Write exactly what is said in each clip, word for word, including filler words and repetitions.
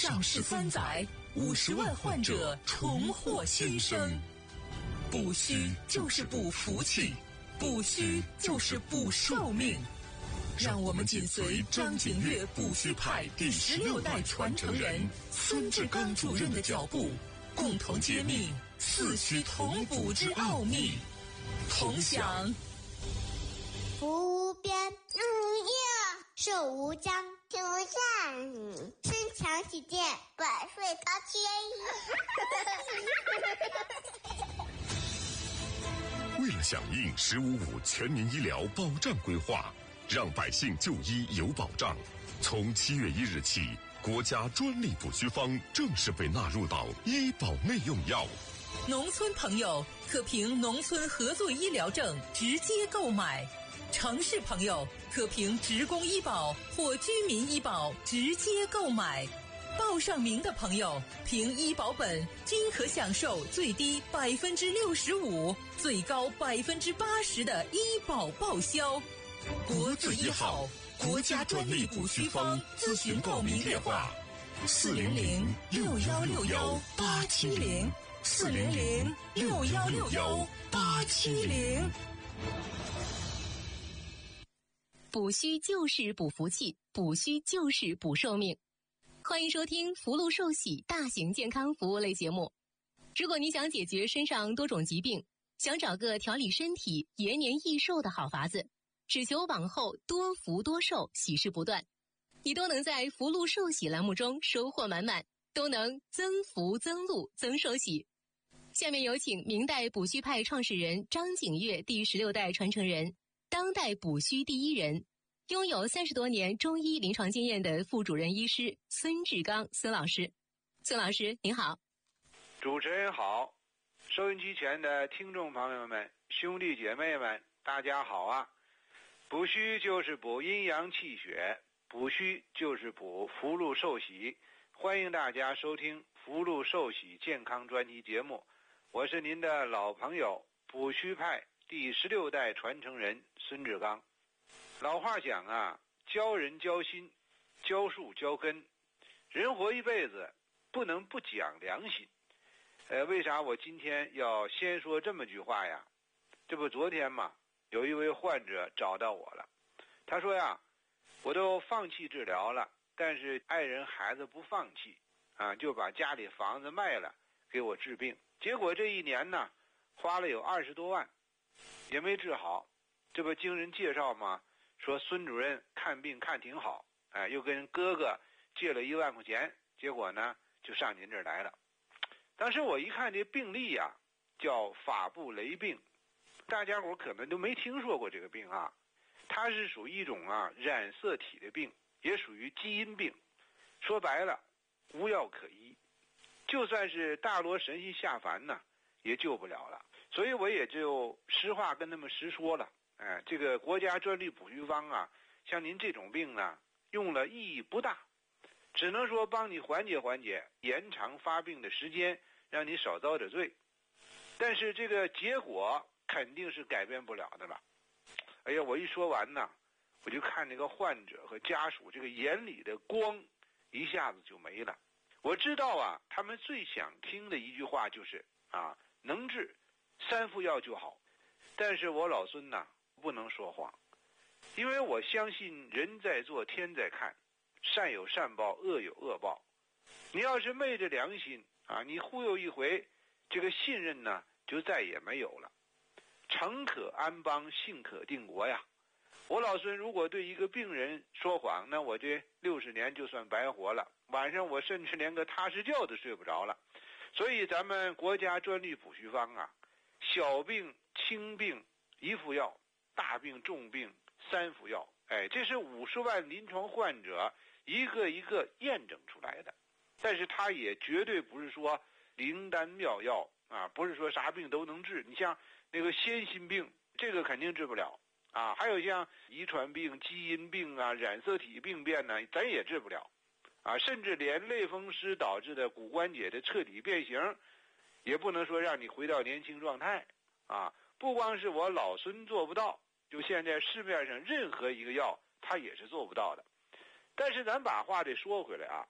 上市三载，五十万患者重获新生。补虚就是补福气，补虚就是补寿命。让我们紧随张景岳补虚派第十六代传承人孙志刚主任的脚步，共同揭秘四虚同补之奥秘。同享福无边，日无夜，寿无疆，天无限，身强体健，百岁高迁。为了响应“十五五”全民医疗保障规划，让百姓就医有保障，从七月一日起，国家专利补虚方正式被纳入到医保内用药。 农村朋友可凭农村合作医疗证直接购买，城市朋友可凭职工医保或居民医保直接购买。报上名的朋友凭医保本均可享受最低百分之六十五、最高百分之八十的医保报销。国字一号国家专利补虚方咨询报名电话：四零零六幺六幺八七零，四零零六幺六幺八七零。 补虚就是补福气，补虚就是补寿命。欢迎收听福禄寿喜大型健康服务类节目。如果你想解决身上多种疾病，想找个调理身体、延年益寿的好法子，只求往后多福多寿，喜事不断，你都能在福禄寿喜栏目中收获满满，都能增福增禄增寿喜。下面有请明代补虚派创始人张景岳第十六代传承人，当代补虚第一人，拥有三十多年中医临床经验的副主任医师孙志刚孙老师。孙老师您好。 主持人好，收音机前的听众朋友们、兄弟姐妹们，大家好啊！补虚就是补阴阳气血，补虚就是补福禄寿喜。欢迎大家收听福禄寿喜健康专题节目，我是您的老朋友补虚派第十六代传承人孙志刚。老话讲啊，教人教心，教术教根，人活一辈子不能不讲良心。呃，为啥我今天要先说这么句话呀？这不昨天嘛，有一位患者找到我了，他说呀，我都放弃治疗了，但是爱人孩子不放弃啊，就把家里房子卖了给我治病，结果这一年呢，花了有二十多万，也没治好。这不经人介绍吗？说孙主任看病看挺好，哎，又跟哥哥借了一万块钱，结果呢就上您这儿来了。当时我一看这病例呀、啊，叫法布雷病，大家伙可能都没听说过这个病啊。它是属于一种啊染色体的病，也属于基因病。说白了，无药可医，就算是大罗神仙下凡呢，也救不了了。所以我也就实话跟他们实说了。哎，这个国家专利补虚方啊，像您这种病呢，用了意义不大，只能说帮你缓解缓解，延长发病的时间，让你少遭点罪。但是这个结果肯定是改变不了的了。哎呀，我一说完呢，我就看那个患者和家属这个眼里的光一下子就没了。我知道啊，他们最想听的一句话就是啊，能治三副药就好。但是我老孙呐，不能说谎，因为我相信人在做天在看，善有善报，恶有恶报。你要是昧着良心啊，你忽悠一回，这个信任呢就再也没有了。诚可安邦，信可定国呀。我老孙如果对一个病人说谎，那我这六十年就算白活了，晚上我甚至连个踏实觉都睡不着了。所以咱们国家专利补虚方啊，小病轻病一副药，大病重病三副药，哎，这是五十万临床患者一个一个验证出来的。但是它也绝对不是说灵丹妙药啊，不是说啥病都能治。你像那个先心病，这个肯定治不了啊，还有像遗传病、基因病啊、染色体病变呢，咱也治不了啊，甚至连类风湿导致的骨关节的彻底变形，也不能说让你回到年轻状态啊。不光是我老孙做不到，就现在市面上任何一个药它也是做不到的。但是咱把话得说回来啊，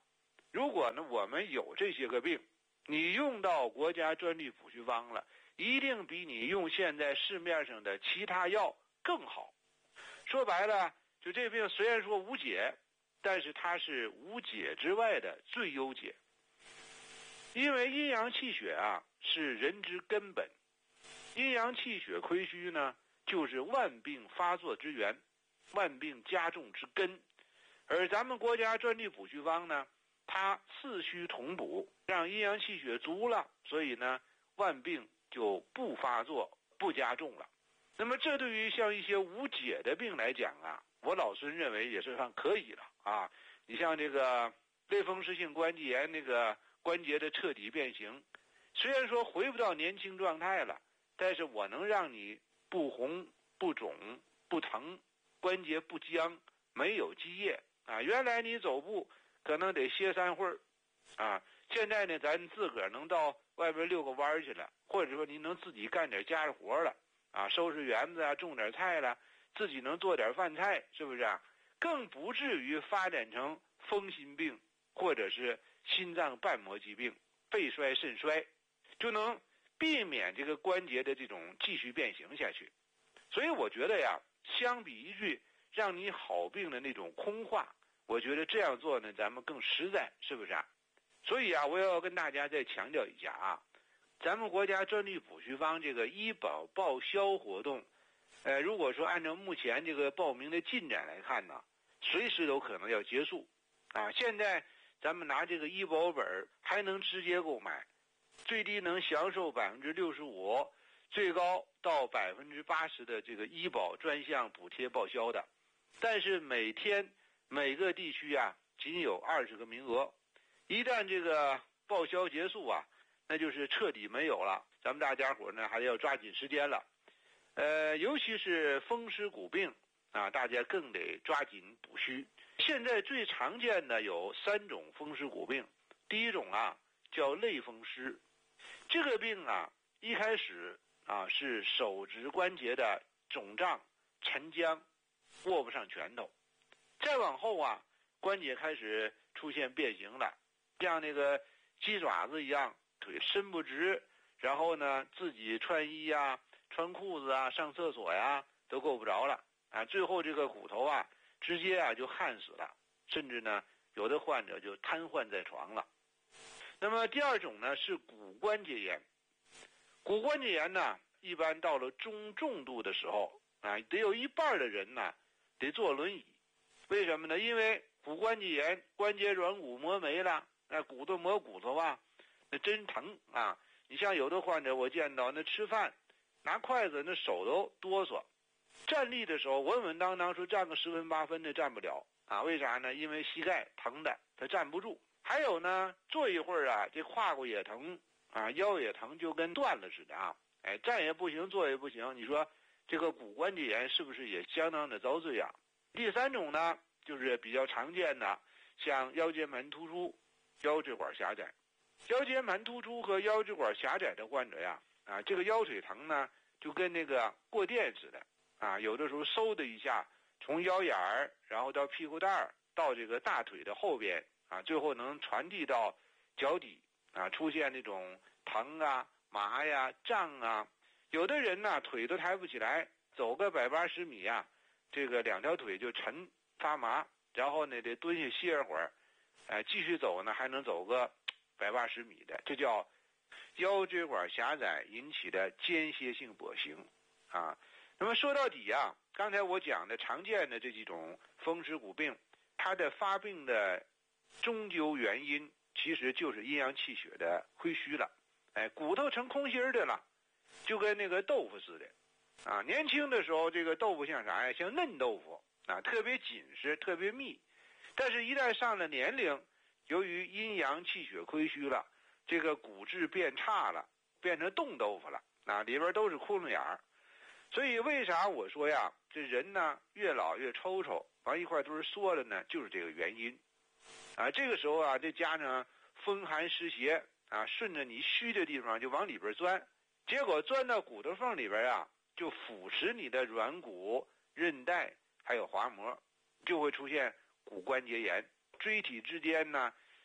如果呢我们有这些个病，你用到国家专利补虚方了，一定比你用现在市面上的其他药更好。说白了，就这病虽然说无解，但是它是无解之外的最优解。因为阴阳气血啊是人之根本，阴阳气血亏虚呢就是万病发作之源，万病加重之根。而咱们国家专利补虚方呢，它四虚同补，让阴阳气血足了，所以呢万病就不发作不加重了。那么这对于像一些无解的病来讲啊，我老孙认为也是算可以了啊。你像这个类风湿性关节炎，那个关节的彻底变形，虽然说回不到年轻状态了，但是我能让你不红不肿不疼，关节不僵，没有积液啊。原来你走步可能得歇三会儿啊，现在呢咱自个儿能到外边遛个弯去了，或者说您能自己干点家事活了啊，收拾园子啊，种点菜了，自己能做点饭菜，是不是啊？更不至于发展成风心病或者是心脏瓣膜疾病、肺衰肾衰，就能避免这个关节的这种继续变形下去。所以我觉得呀，相比一句让你好病的那种空话，我觉得这样做呢咱们更实在，是不是啊？所以啊，我要跟大家再强调一下啊，咱们国家专利补虚方这个医保报销活动，呃，如果说按照目前这个报名的进展来看呢，随时都可能要结束啊。现在咱们拿这个医保本还能直接购买，最低能享受百分之六十五，最高到百分之八十的这个医保专项补贴报销的。但是每天每个地区啊仅有二十个名额，一旦这个报销结束啊，那就是彻底没有了。咱们大家伙呢还要抓紧时间了。呃，尤其是风湿骨病啊，大家更得抓紧补虚。现在最常见的有三种风湿骨病。第一种啊叫类风湿，这个病啊一开始啊是手指关节的肿胀沉僵，握不上拳头，再往后啊关节开始出现变形了，像那个鸡爪子一样，腿伸不直，然后呢自己穿衣啊穿裤子啊上厕所呀都够不着了啊，最后这个骨头啊直接啊就焊死了，甚至呢有的患者就瘫痪在床了。那么第二种呢是骨关节炎。骨关节炎呢一般到了中重度的时候啊，得有一半的人呢得坐轮椅。为什么呢？因为骨关节炎关节软骨磨没了，那骨头磨骨头啊，那真疼啊。你像有的患者我见到那吃饭拿筷子那手都哆嗦，站立的时候稳稳当当说站个十分八分的站不了啊。为啥呢？因为膝盖疼的他站不住。还有呢坐一会儿啊这胯骨也疼啊，腰也疼，就跟断了似的啊。哎，站也不行坐也不行，你说这个骨关节炎是不是也相当的遭罪啊？第三种呢就是比较常见的，像腰间盘突出、腰椎管狭窄。腰间盘突出和腰椎管狭窄的患者呀啊，这个腰腿疼呢就跟那个过电似的啊，有的时候嗖的一下从腰眼儿然后到屁股蛋儿到这个大腿的后边啊，最后能传递到脚底啊，出现那种疼啊麻呀胀啊。有的人呢腿都抬不起来，走个百八十米啊，这个两条腿就沉发麻，然后呢得蹲下歇会儿，哎，继续走呢还能走个百八十米的，这叫腰椎管狭窄引起的间歇性跛行啊。那么说到底啊，刚才我讲的常见的这几种风湿骨病，它的发病的终究原因其实就是阴阳气血的亏虚了。哎，骨头成空心的了，就跟那个豆腐似的啊。年轻的时候这个豆腐像啥呀？像嫩豆腐啊，特别紧实特别密。但是一旦上了年龄，由于阴阳气血亏虚了，这个骨质变差了，变成冻豆腐了啊，里边都是窟窿眼儿。所以为啥我说呀，这人呢越老越抽抽，往一块都是缩了呢，就是这个原因啊。这个时候啊，再加上风寒湿邪啊，顺着你虚的地方就往里边钻，结果钻到骨头缝里边啊，就腐蚀你的软骨、韧带还有滑膜，就会出现骨关节炎。椎体之间呢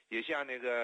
也像那个